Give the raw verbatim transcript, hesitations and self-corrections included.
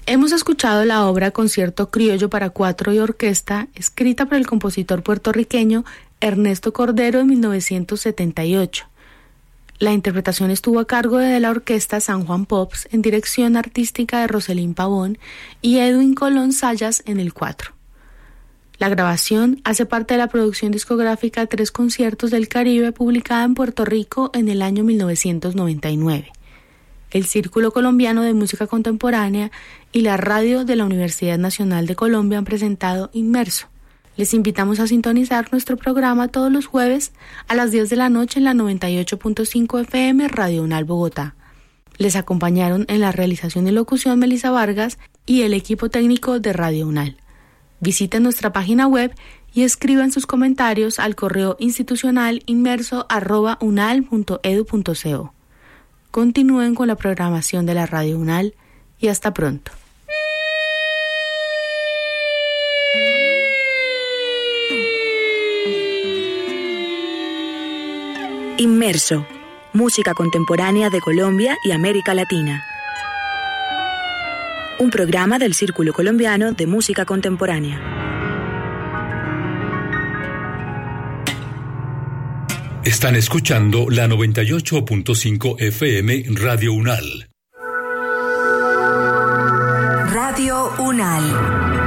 Hemos escuchado la obra Concierto Criollo para cuatro y orquesta, escrita por el compositor puertorriqueño Ernesto Cordero en mil novecientos setenta y ocho. La interpretación estuvo a cargo de la orquesta San Juan Pops en dirección artística de Roselín Pavón y Edwin Colón Sayas en el cuatro. La grabación hace parte de la producción discográfica Tres Conciertos del Caribe, publicada en Puerto Rico en el año mil novecientos noventa y nueve. El Círculo Colombiano de Música Contemporánea y la radio de la Universidad Nacional de Colombia han presentado Inmerso. Les invitamos a sintonizar nuestro programa todos los jueves a las diez de la noche en la noventa y ocho punto cinco F M Radio UNAL Bogotá. Les acompañaron en la realización y locución Melissa Vargas y el equipo técnico de Radio UNAL. Visiten nuestra página web y escriban sus comentarios al correo institucional inmerso arroba unal punto edu punto co. Continúen con la programación de la Radio UNAL y hasta pronto. Inmerso, música contemporánea de Colombia y América Latina. Un programa del Círculo Colombiano de Música Contemporánea. Están escuchando la noventa y ocho punto cinco F M Radio UNAL. Radio UNAL.